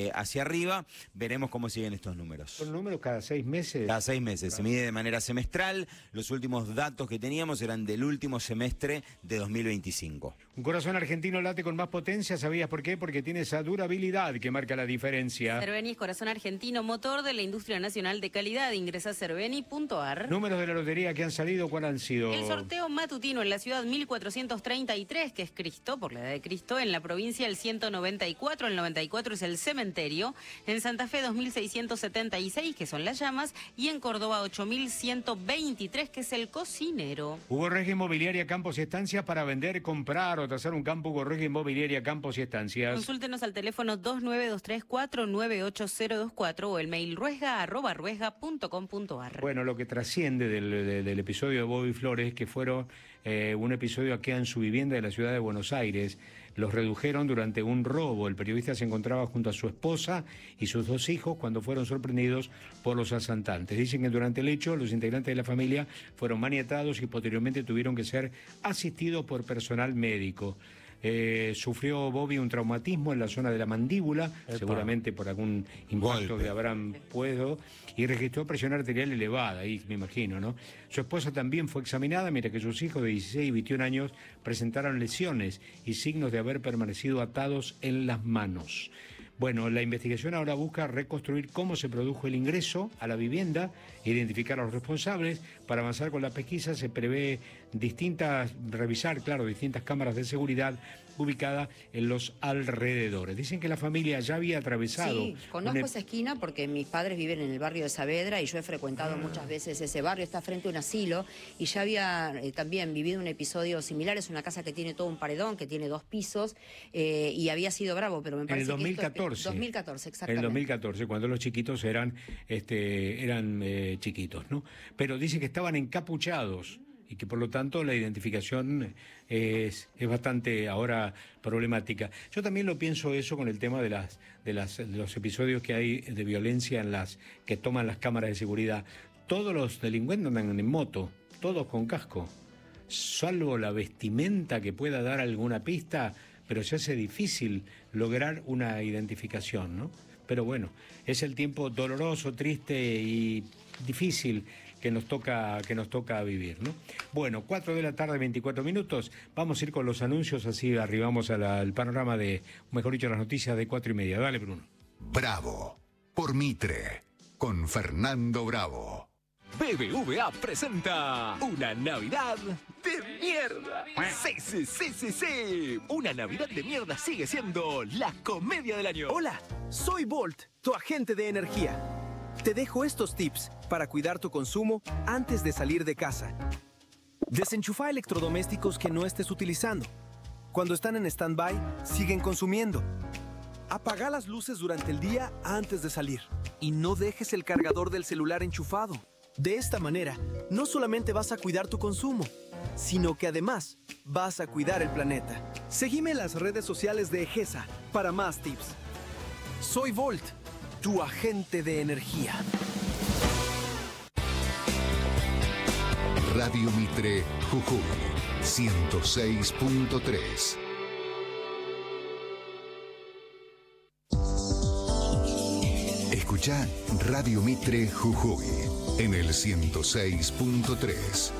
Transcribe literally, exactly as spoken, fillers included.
eh, hacia arriba. Veremos cómo siguen estos números. ¿Son números cada seis meses? Cada seis meses. Se mide de manera semestral. Los últimos datos que teníamos eran del último semestre de dos mil veinticinco. Un corazón argentino late con más potencia, ¿sabías por qué? Porque tiene esa durabilidad que marca la diferencia. Cerveni es corazón argentino, motor de la industria nacional de calidad. Ingresa a cerveni punto ar. Números de la lotería que han salido, ¿cuál han sido? El sorteo matutino en la ciudad mil cuatrocientos treinta y tres, que es Cristo, por la edad de Cristo. En la provincia el ciento noventa y cuatro, el noventa y cuatro es el cementerio. En Santa Fe dos mil seiscientos setenta y seis, que son las llamas. Y en Córdoba ocho mil ciento veintitrés, que es el cocinero. Hugo Regia Inmobiliaria Campos y Estancias para vender, comprar o trazar un campo. Hugo Regia Inmobiliaria Campos y Estancias. Consúltenos al teléfono dos nueve dos tres cuatro nueve ocho cero dos cuatro o el mail ruesga arroba ruesga punto com punto ar. Bueno, lo que trasciende del, de, del episodio de Bobby Flores, que fueron eh, un episodio aquí en su vivienda de la ciudad de Buenos Aires. Los redujeron durante un robo. El periodista se encontraba junto a su esposa y sus dos hijos cuando fueron sorprendidos por los asaltantes. Dicen que durante el hecho los integrantes de la familia fueron maniatados y posteriormente tuvieron que ser asistidos por personal médico. Eh, sufrió Bobby un traumatismo en la zona de la mandíbula, Epa. seguramente por algún impacto Golpe. que habrán puesto, y registró presión arterial elevada, ahí me imagino, ¿no? Su esposa también fue examinada, mientras que sus hijos de dieciséis y veintiún años presentaron lesiones y signos de haber permanecido atados en las manos. Bueno, la investigación ahora busca reconstruir cómo se produjo el ingreso a la vivienda, identificar a los responsables. Para avanzar con la pesquisa se prevé distintas, revisar, claro, distintas cámaras de seguridad ubicadas en los alrededores. Dicen que la familia ya había atravesado... Sí, conozco un... esa esquina porque mis padres viven en el barrio de Saavedra y yo he frecuentado ah. muchas veces ese barrio. Está frente a un asilo y ya había eh, también vivido un episodio similar. Es una casa que tiene todo un paredón, que tiene dos pisos eh, y había sido bravo, pero me parece en el dos mil catorce. dos mil catorce, exactamente. En el dos mil catorce, cuando los chiquitos eran, este, eran eh, chiquitos, ¿no? Pero dice que estaban encapuchados y que por lo tanto la identificación es, es bastante ahora problemática. Yo también lo pienso eso con el tema de las, de las de los episodios que hay de violencia en las que toman las cámaras de seguridad. Todos los delincuentes andan en moto, todos con casco, salvo la vestimenta que pueda dar alguna pista, pero se hace difícil lograr una identificación, ¿no? Pero bueno, es el tiempo doloroso, triste y difícil que nos toca, que nos toca vivir, ¿no? Bueno, cuatro de la tarde, veinticuatro minutos. Vamos a ir con los anuncios, así arribamos a la, al panorama de, mejor dicho, las noticias de cuatro y media. Dale, Bruno. Bravo, por Mitre, con Fernando Bravo. B B V A presenta una Navidad de mierda. Sí, sí, sí, sí, sí. Una Navidad de mierda sigue siendo la comedia del año. Hola, soy Volt, tu agente de energía. Te dejo estos tips para cuidar tu consumo antes de salir de casa. Desenchufa electrodomésticos que no estés utilizando. Cuando están en stand-by, siguen consumiendo. Apaga las luces durante el día antes de salir. Y no dejes el cargador del celular enchufado. De esta manera, no solamente vas a cuidar tu consumo, sino que además vas a cuidar el planeta. Seguime en las redes sociales de Egesa para más tips. Soy Volt, tu agente de energía. Radio Mitre, Jujuy, ciento seis punto tres. Escucha Radio Mitre Jujuy en el ciento seis punto tres.